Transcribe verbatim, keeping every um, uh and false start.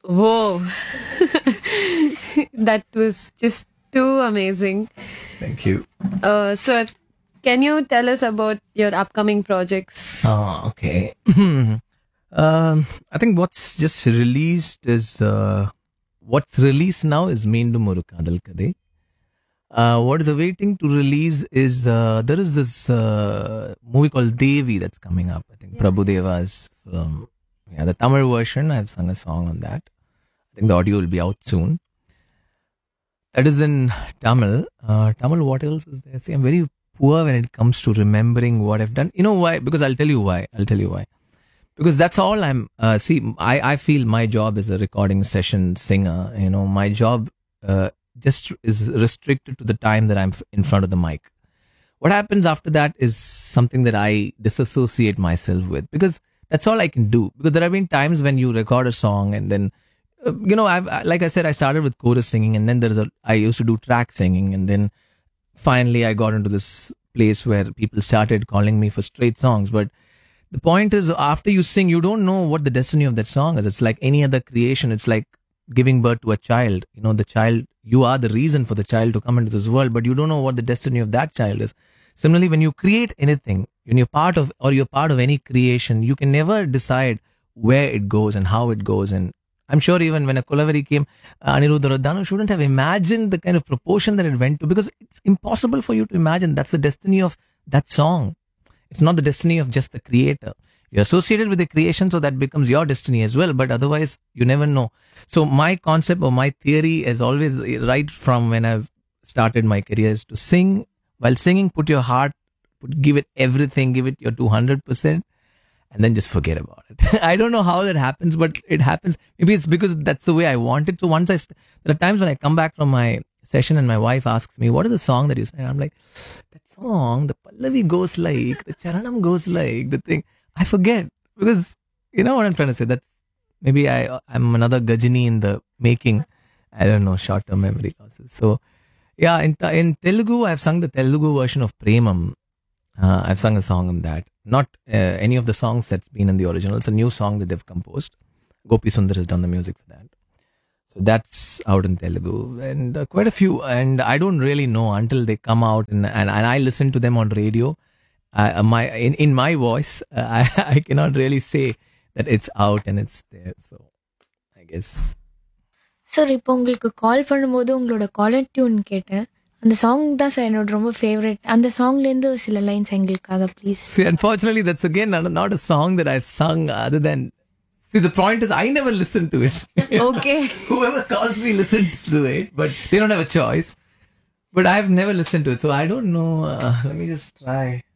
Whoa. That was just too amazing. Thank you. Uh, so, can you tell us about your upcoming projects? Oh, okay. um, I think what's just released is uh, what's released now is Meendum Oru Kadal Kadai. Uh, what is awaiting to release is uh, there is this uh, movie called Devi that's coming up. I think yeah. Prabhu Deva's film. Yeah, the Tamil version. I've sung a song on that. I think the audio will be out soon. That is in Tamil. Uh, Tamil, what else is there? See, I'm very poor when it comes to remembering what I've done. You know why? Because I'll tell you why. I'll tell you why. Because that's all I'm, uh, see, I, I feel my job as a recording session singer, you know, my job uh, just is restricted to the time that I'm in front of the mic. What happens after that is something that I disassociate myself with, because that's all I can do. Because there have been times when you record a song and then, uh, you know, I've, like I said, I started with chorus singing, and then there's a, I used to do track singing, and then finally I got into this place where people started calling me for straight songs. But the point is, after you sing, you don't know what the destiny of that song is. It's like any other creation. It's like giving birth to a child. You know, the child, you are the reason for the child to come into this world, but you don't know what the destiny of that child is. Similarly, when you create anything, when you're part of, or you're part of any creation, you can never decide where it goes and how it goes. And I'm sure even when a Kolavari came, uh, Aniruddha Danu shouldn't have imagined the kind of proportion that it went to, because it's impossible for you to imagine. That's the destiny of that song. It's not the destiny of just the creator. You're associated with the creation, so that becomes your destiny as well. But otherwise, you never know. So my concept or my theory is always, right from when I've started my career, is to sing. While singing, put your heart, put, give it everything, give it your two hundred percent, and then just forget about it. I don't know how that happens, but it happens. Maybe it's because that's the way I want it. So once I, st- there are times when I come back from my session and my wife asks me, what is the song that you sang? I'm like, that song, the Pallavi goes like, the Charanam goes like, the thing. I forget, because you know what I'm trying to say. That's maybe I, I'm another Gajini in the making. I don't know, short-term memory losses. So yeah, in, in Telugu, I've sung the Telugu version of Premam. Uh, I've sung a song on that. Not uh, any of the songs that's been in the original. It's a new song that they've composed. Gopi Sundar has done the music for that. So that's out in Telugu, and uh, quite a few. And I don't really know until they come out, and and, and I listen to them on radio. Uh, my in, in my voice, uh, I, I cannot really say that it's out and it's there. So I guess. Sir இப்போ உங்களுக்கு கால் பண்ணும்போது உங்களோட caller tune கேட்டேன். அந்த song தான் sir என்னோட ரொம்ப favourite. அந்த சாங்லேருந்து சில லைன்ஸ் எங்களுக்காக please. See, unfortunately, that's again not, not a song that I've sung other than. See, the point is, I never listen to it. Okay. Whoever calls me listens to it, but they don't have a choice. But I've never listened to it, so I don't know. Uh, let me just try.